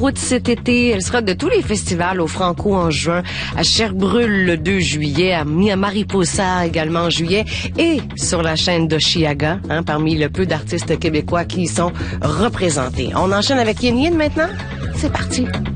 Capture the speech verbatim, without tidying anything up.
route cet été. Elle sera de tous les festivals au Franco en juin, à Sherbrooke le deux juillet, à Mariposa également en juillet et sur la chaîne d'Oshiaga, hein, parmi le peu d'artistes québécois qui y sont représentés. On enchaîne avec Yin Yin maintenant? C'est parti!